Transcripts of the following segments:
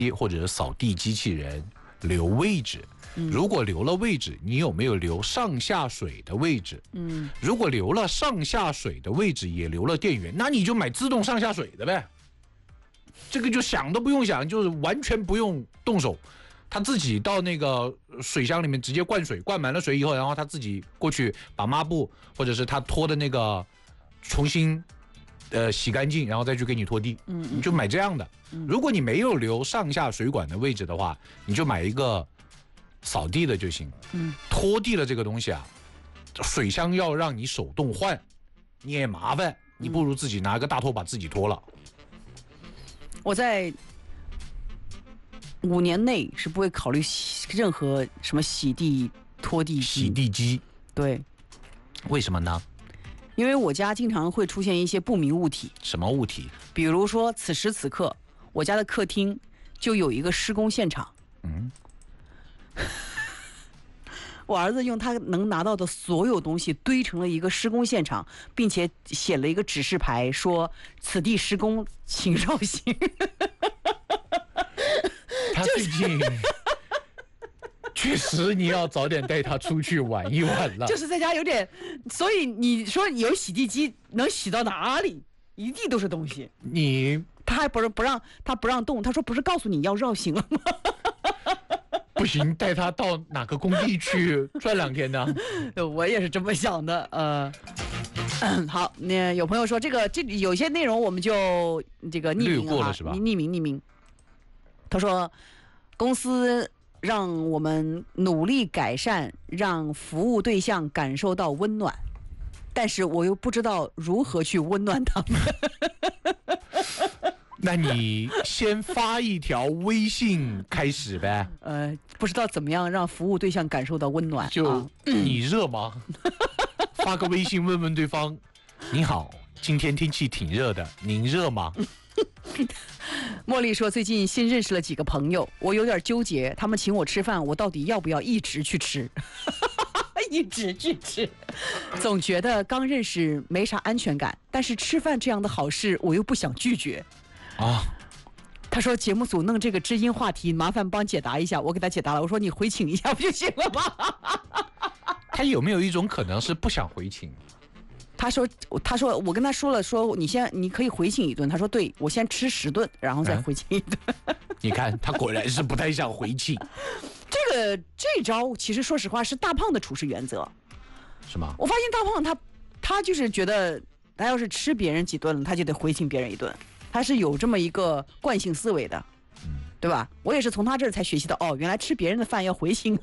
或者是扫地机器人留位置。如果留了位置，你有没有留上下水的位置？如果留了上下水的位置，也留了电源，那你就买自动上下水的呗。这个就想都不用想，就是完全不用动手，他自己到那个水箱里面直接灌水，灌满了水以后，然后他自己过去把抹布或者是他拖的那个重新洗干净，然后再去给你拖地。你就买这样的。如果你没有留上下水管的位置的话，你就买一个扫地的就行。拖地的这个东西啊，水箱要让你手动换，你也麻烦，你不如自己拿个大拖把自己拖了。 我在5年内是不会考虑任何什么洗地、拖地机、 洗地机。 对， 为什么呢？ 因为我家经常会出现一些不明物体。 什么物体？ 比如说，此时此刻，我家的客厅就有一个施工现场。我儿子用他能拿到的所有东西堆成了一个施工现场，并且写了一个指示牌，说此地施工，请绕行。 他最近确实你要早点带他出去玩一玩了。 就是在家有点，所以你说有洗地机能洗到哪里？一地都是东西。他还不让动，他说不是告诉你要绕行了吗？ 不行，带他到哪个工地去转2天呢？ 我也是这么想的。好，那有朋友说这有些内容我们就这个匿名略过了是吧？ 匿名。他说，公司让我们努力改善，让服务对象感受到温暖，但是我又不知道如何去温暖他们。 那你先发一条微信开始呗。 不知道怎么样让服务对象感受到温暖。 你热吗？发个微信问问对方，你好，今天天气挺热的，您热吗？ 茉莉说，最近新认识了几个朋友，我有点纠结，他们请我吃饭，我到底要不要一直去吃？一直去吃，总觉得刚认识没啥安全感，但是吃饭这样的好事，我又不想拒绝。他说节目组弄这个知音话题，麻烦帮解答一下。我给他解答了，我说你回请一下不就行了吗？ 他有没有一种可能是不想回请？ 他说我跟他说了，说你可以回请一顿。他说对，我先吃10顿，然后再回请一顿。 你看他果然是不太想回请。 这招其实说实话是大胖的处事原则， 是吗？ 我发现大胖他就是觉得他要是吃别人几顿了，他就得回请别人一顿，他是有这么一个惯性思维的，对吧？我也是从他这儿才学习到，原来吃别人的饭要回请。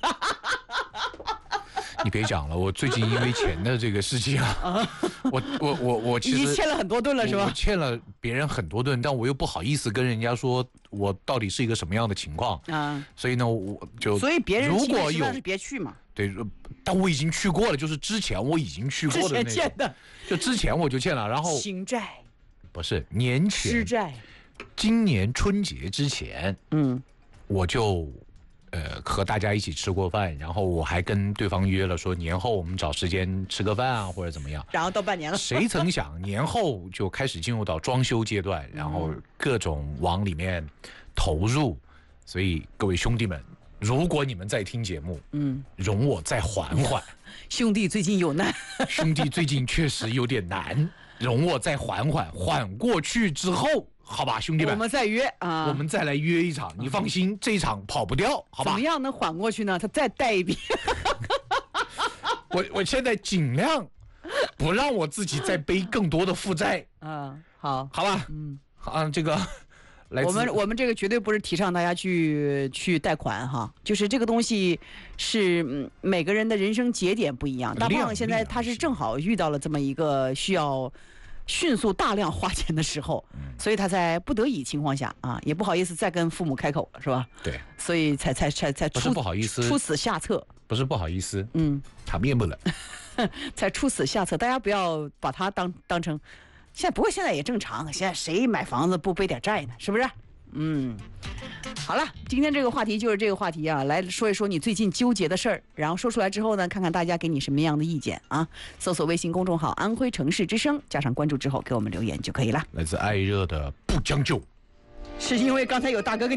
你别讲了，我最近因为钱的这个事情啊，我其实你欠了很多顿了是吧？ 我欠了别人很多顿，但我又不好意思跟人家说我到底是一个什么样的情况啊，所以呢， 所以别人如果有是别去嘛。 对，但我已经去过了，就是之前我已经去过的那个， 之前欠的， 就之前我就欠了，然后情债不是年前失债， 今年春节之前，我就。和大家一起吃过饭，然后我还跟对方约了说年后我们找时间吃个饭啊，或者怎么样。 然后到半年了， 谁曾想年后就开始进入到装修阶段，然后各种往里面投入。所以各位兄弟们，如果你们在听节目，容我再缓缓。 兄弟最近有难， 兄弟最近确实有点难，容我再缓缓，缓过去之后。好吧，兄弟们， 我们再约啊！ 我们再来约一场，你放心，这一场跑不掉，好吧？ 怎么样能缓过去呢？他再带一笔。 我现在尽量不让我自己再背更多的负债。 好吧，这个我们这个绝对不是提倡大家去贷款哈，就是这个东西是每个人的人生节点不一样。大胖现在他是正好遇到了这么一个需要迅速大量花钱的时候，所以他在不得已情况下也不好意思再跟父母开口了，是吧？ 对， 所以才不是不好意思出此下策， 不是不好意思，他面不了， 才出此下策。大家不要把它当成，不过现在也正常，现在谁买房子不背点债呢？是不是？好了，今天这个话题就是这个话题啊，来说一说你最近纠结的事儿，然后说出来之后呢，看看大家给你什么样的意见啊。搜索微信公众号安徽城市之声，加上关注之后给我们留言就可以了。 来自爱热的不将就， 是因为刚才有大哥跟